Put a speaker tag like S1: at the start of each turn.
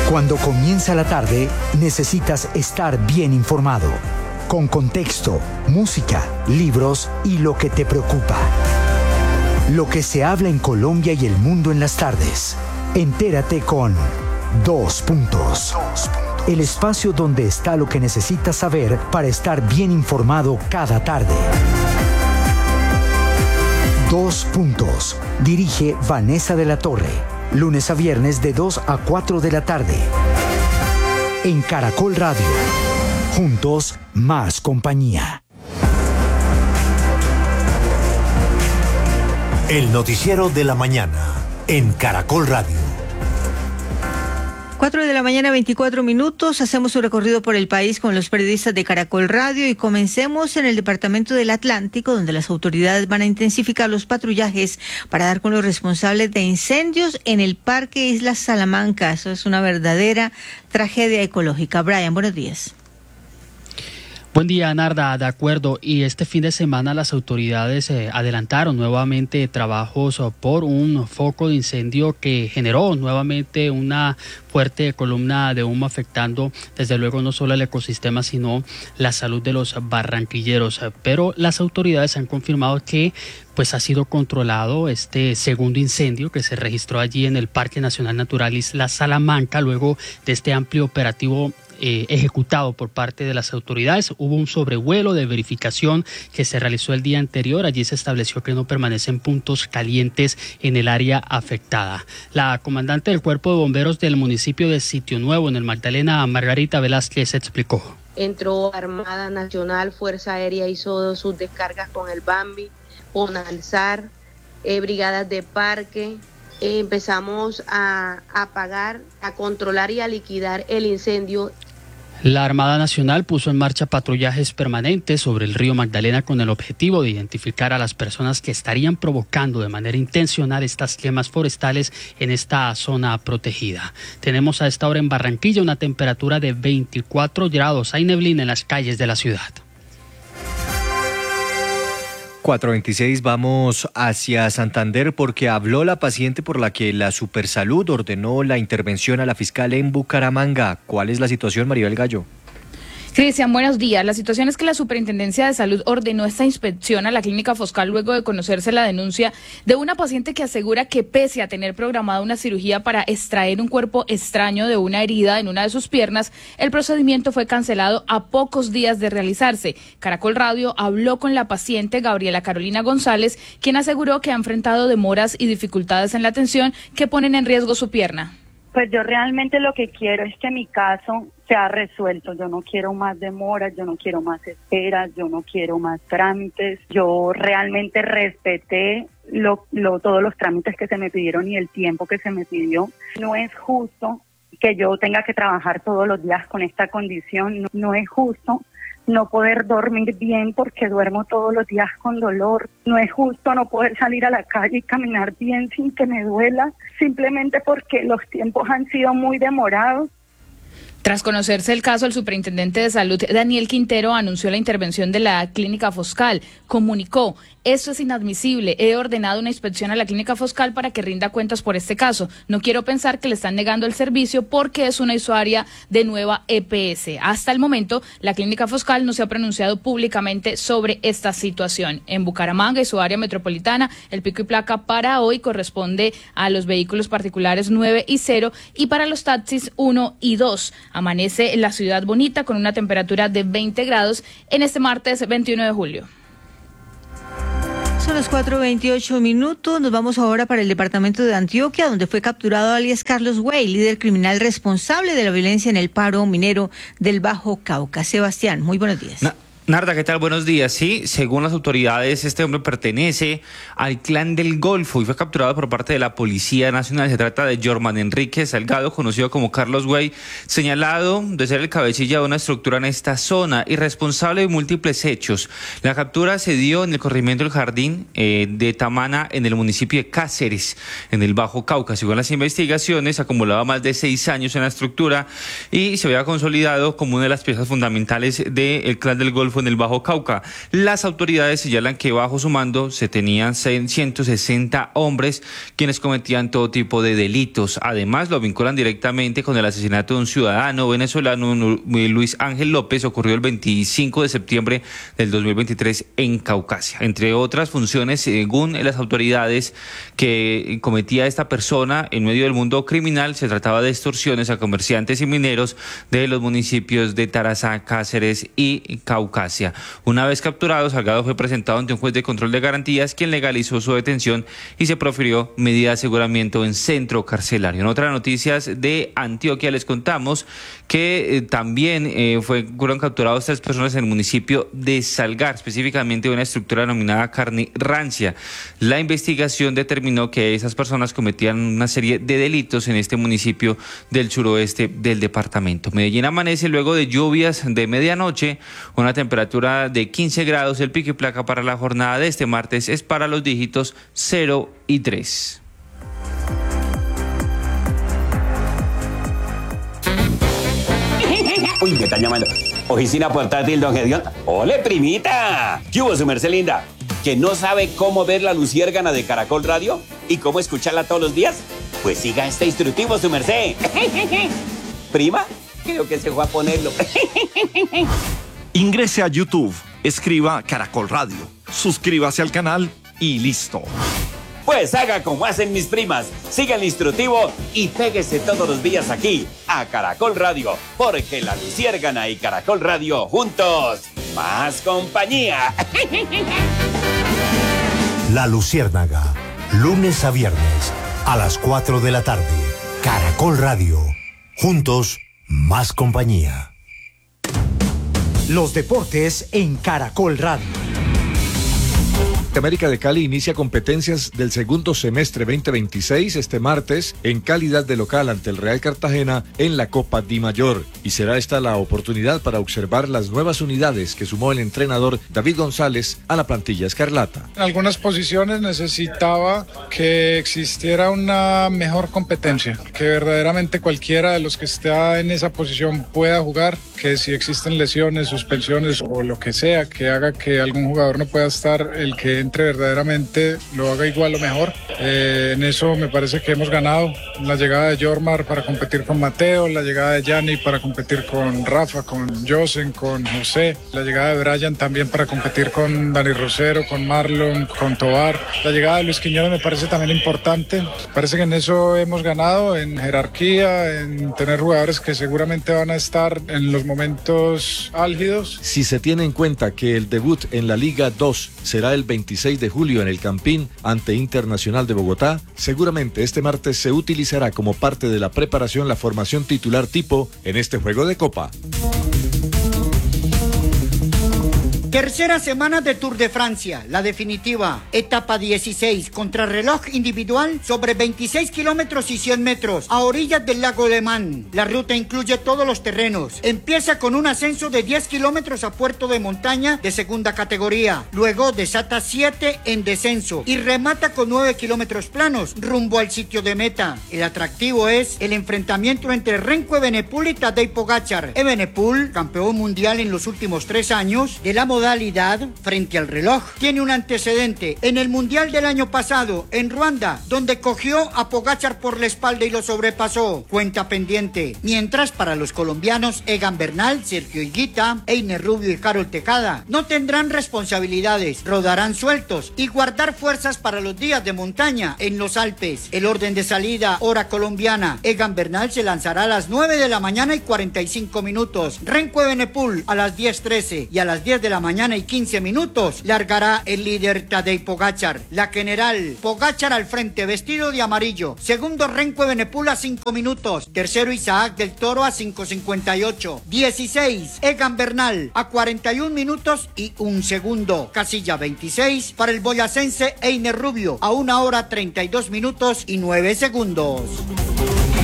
S1: Cuando comienza la tarde, necesitas estar bien informado, con contexto, música, libros y lo que te preocupa. Lo que se habla en Colombia y el mundo en las tardes. Entérate con Dos Puntos. El espacio donde está lo que necesitas saber para estar bien informado cada tarde. Dos Puntos. Dirige Vanessa de la Torre. Lunes a viernes de 2 a 4 de la tarde. En Caracol Radio. Juntos, más compañía.
S2: El noticiero de la mañana en Caracol Radio.
S3: 4 de la mañana, 24 minutos. Hacemos un recorrido por el país con los periodistas de Caracol Radio y comencemos en el departamento del Atlántico, donde las autoridades van a intensificar los patrullajes para dar con los responsables de incendios en el Parque Isla Salamanca. Eso es una verdadera tragedia ecológica. Brian, buenos días.
S4: Buen día, Narda, de acuerdo. Y este fin de semana las autoridades adelantaron nuevamente trabajos por un foco de incendio que generó nuevamente una fuerte columna de humo afectando desde luego no solo el ecosistema sino la salud de los barranquilleros. Pero las autoridades han confirmado que pues ha sido controlado este segundo incendio que se registró allí en el Parque Nacional Natural Isla Salamanca luego de este amplio operativo ejecutado por parte de las autoridades. Hubo un sobrevuelo de verificación que se realizó el día anterior. Allí se estableció que no permanecen puntos calientes en el área afectada. La comandante del Cuerpo de Bomberos del municipio de Sitio Nuevo, en el Magdalena, Margarita Velázquez, explicó.
S5: Entró Armada Nacional, Fuerza Aérea hizo sus descargas con el Bambi, con Alzar, brigadas de parque. Empezamos a apagar, a controlar y a liquidar el incendio.
S4: La Armada Nacional puso en marcha patrullajes permanentes sobre el río Magdalena con el objetivo de identificar a las personas que estarían provocando de manera intencional estas quemas forestales en esta zona protegida. Tenemos a esta hora en Barranquilla una temperatura de 24 grados. Hay neblina en las calles de la ciudad.
S6: 4:26, vamos hacia Santander porque habló la paciente por la que la Supersalud ordenó la intervención a la fiscal en Bucaramanga. ¿Cuál es la situación, Maribel Gallo?
S7: Cristian, buenos días. La situación es que la Superintendencia de Salud ordenó esta inspección a la Clínica Foscal luego de conocerse la denuncia de una paciente que asegura que pese a tener programada una cirugía para extraer un cuerpo extraño de una herida en una de sus piernas, el procedimiento fue cancelado a pocos días de realizarse. Caracol Radio habló con la paciente Gabriela Carolina González, quien aseguró que ha enfrentado demoras y dificultades en la atención que ponen en riesgo su pierna.
S8: Pues yo realmente lo que quiero es que mi caso sea resuelto. Yo no quiero más demoras, yo no quiero más esperas, yo no quiero más trámites. Yo realmente respeté todos los trámites que se me pidieron y el tiempo que se me pidió. No es justo que yo tenga que trabajar todos los días con esta condición. No es justo no poder dormir bien porque duermo todos los días con dolor. No es justo no poder salir a la calle y caminar bien sin que me duela, simplemente porque los tiempos han sido muy demorados.
S7: Tras conocerse el caso, el superintendente de salud, Daniel Quintero, anunció la intervención de la Clínica Foscal. Comunicó: esto es inadmisible, he ordenado una inspección a la Clínica Foscal para que rinda cuentas por este caso. No quiero pensar que le están negando el servicio porque es una usuaria de nueva EPS. Hasta el momento, la Clínica Foscal no se ha pronunciado públicamente sobre esta situación. En Bucaramanga y su área metropolitana, el pico y placa para hoy corresponde a los vehículos particulares 9 y 0 y para los taxis 1 y 2. Amanece en la ciudad bonita con una temperatura de 20 grados en este martes 21 de julio.
S3: Son las 4:28 minutos. Nos vamos ahora para el departamento de Antioquia, donde fue capturado alias Carlos Way, líder criminal responsable de la violencia en el paro minero del Bajo Cauca. Sebastián, muy buenos días.
S9: Narda, ¿qué tal? Buenos días. Sí, según las autoridades, este hombre pertenece al Clan del Golfo y fue capturado por parte de la Policía Nacional. Se trata de Jorman Enrique Salgado, conocido como Carlos Way, señalado de ser el cabecilla de una estructura en esta zona y responsable de múltiples hechos. La captura se dio en el corregimiento del Jardín de Tamana, en el municipio de Cáceres, en el Bajo Cauca. Según las investigaciones, acumulaba más de 6 años en la estructura y se había consolidado como una de las piezas fundamentales del Clan del Golfo Golfo en el Bajo Cauca. Las autoridades señalan que bajo su mando se tenían 160 hombres quienes cometían todo tipo de delitos. Además, lo vinculan directamente con el asesinato de un ciudadano venezolano, Luis Ángel López, ocurrió el 25 de septiembre del 2023 en Caucasia. Entre otras funciones, según las autoridades que cometía esta persona en medio del mundo criminal, se trataba de extorsiones a comerciantes y mineros de los municipios de Tarazá, Cáceres y Caucasia. Una vez capturado, Salgado fue presentado ante un juez de control de garantías, quien legalizó su detención y se profirió medida de aseguramiento en centro carcelario. En otras noticias de Antioquia les contamos que también fueron capturados 3 personas en el municipio de Salgar, específicamente de una estructura denominada Carne Rancia. La investigación determinó que esas personas cometían una serie de delitos en este municipio del suroeste del departamento. Medellín amanece luego de lluvias de medianoche, una temperatura de 15 grados. El pico y placa para la jornada de este martes es para los dígitos 0 y 3.
S10: Uy, me están llamando. Oficina portátil, don Gedeón. ¡Ole, primita! ¿Qué hubo, su merced linda? ¿Que no sabe cómo ver la luciérgana de Caracol Radio? ¿Y cómo escucharla todos los días? Pues siga este instructivo, su merced. ¿Prima? Creo que se fue a ponerlo.
S11: Ingrese a YouTube, escriba Caracol Radio, suscríbase al canal y listo.
S10: Pues haga como hacen mis primas, siga el instructivo y péguese todos los días aquí a Caracol Radio, porque la luciérgana y Caracol Radio juntos, más compañía.
S2: La Luciérnaga, lunes a viernes a las 4 de la tarde. Caracol Radio, juntos, más compañía.
S1: Los deportes en Caracol Radio.
S12: América de Cali inicia competencias del segundo semestre 2026 este martes en calidad de local ante el Real Cartagena en la Copa Di Mayor, y será esta la oportunidad para observar las nuevas unidades que sumó el entrenador David González a la plantilla escarlata.
S13: En algunas posiciones necesitaba que existiera una mejor competencia, que verdaderamente cualquiera de los que está en esa posición pueda jugar, que si existen lesiones, suspensiones o lo que sea que haga que algún jugador no pueda estar, el que entre verdaderamente lo haga igual o mejor. En eso me parece que hemos ganado. La llegada de Jormar para competir con Mateo, la llegada de Yanni para competir con Rafa, con Josen, con José, la llegada de Brian también para competir con Dani Rosero, con Marlon, con Tobar. La llegada de Luis Quiñones me parece también importante. Parece que en eso hemos ganado, en jerarquía, en tener jugadores que seguramente van a estar en los momentos álgidos.
S12: Si se tiene en cuenta que el debut en la Liga 2 será el 26 de julio en el Campín ante Internacional de Bogotá, seguramente este martes se utilizará como parte de la preparación la formación titular tipo en este juego de Copa.
S14: Tercera semana de Tour de Francia, la definitiva, etapa 16, contrarreloj individual sobre 26 kilómetros y 100 metros, a orillas del lago Le Mans. La ruta incluye todos los terrenos. Empieza con un ascenso de 10 kilómetros a puerto de montaña de segunda categoría. Luego desata 7 en descenso y remata con 9 kilómetros planos rumbo al sitio de meta. El atractivo es el enfrentamiento entre Remco Evenepoel y Tadej Pogačar. Evenepoel, campeón mundial en los últimos 3 años de la modalidad frente al reloj, tiene un antecedente en el mundial del año pasado en Ruanda, donde cogió a Pogačar por la espalda y lo sobrepasó. Cuenta pendiente. Mientras para los colombianos Egan Bernal, Sergio Higuita, Einer Rubio y Carol Tejada no tendrán responsabilidades, rodarán sueltos y guardar fuerzas para los días de montaña en los Alpes. El orden de salida, hora colombiana: Egan Bernal se lanzará a las 9 de la mañana y 45 minutos. Remco Evenepoel a las 10:13 y a las 10 de la mañana y 15 minutos largará el líder Tadej Pogačar. La general, Pogačar al frente vestido de amarillo. Segundo, Remco Evenepoel a 5 minutos. Tercero, Isaac del Toro a 5:58. 16, Egan Bernal a 41 minutos y 1 segundo. Casilla 26 para el boyacense Einer Rubio a 1 hora 32 minutos y 9 segundos.